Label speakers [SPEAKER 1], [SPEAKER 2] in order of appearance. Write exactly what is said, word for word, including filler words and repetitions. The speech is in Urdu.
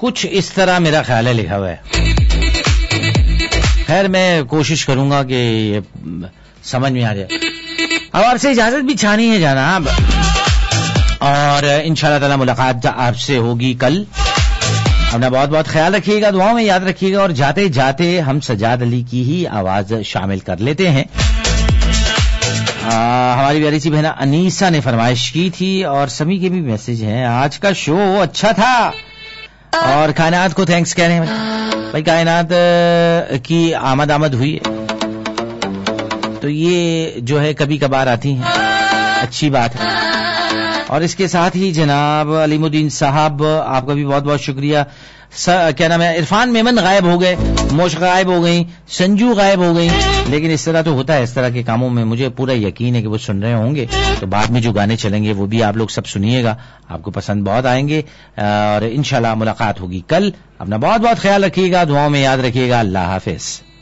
[SPEAKER 1] کچھ اس طرح میرا خیال ہے لکھا ہوا ہے. خیر میں کوشش کروں گا کہ یہ سمجھ میں آ جائے. اب آپ سے اجازت بھی چھانی ہے جناب, اور انشاءاللہ تعالی ملاقات آپ سے ہوگی کل. اپنا بہت بہت خیال رکھیے گا, دعاؤں میں یاد رکھیے گا, اور جاتے جاتے ہم سجاد علی کی ہی آواز شامل کر لیتے ہیں. ہماری پیاری سی بہنا انیسا نے فرمائش کی تھی, اور سمی کے بھی میسج ہیں. آج کا شو اچھا تھا, اور کائنات کو تھینکس کہہ رہے ہیں بھائی. کائنات کی آمد آمد ہوئی ہے تو یہ جو ہے کبھی کبھار آتی ہیں, اچھی بات ہے. اور اس کے ساتھ ہی جناب علیم الدین صاحب آپ کا بھی بہت بہت شکریہ. کیا نام ہے, عرفان میمن غائب ہو گئے, مشق غائب ہو گئی, سنجو غائب ہو گئی, لیکن اس طرح تو ہوتا ہے. اس طرح کے کاموں میں مجھے پورا یقین ہے کہ وہ سن رہے ہوں گے. تو بعد میں جو گانے چلیں گے وہ بھی آپ لوگ سب سنیے گا, آپ کو پسند بہت آئیں گے, اور انشاءاللہ ملاقات ہوگی کل. اپنا بہت بہت خیال رکھیے گا, دعاؤں میں یاد رکھیے گا. اللہ حافظ.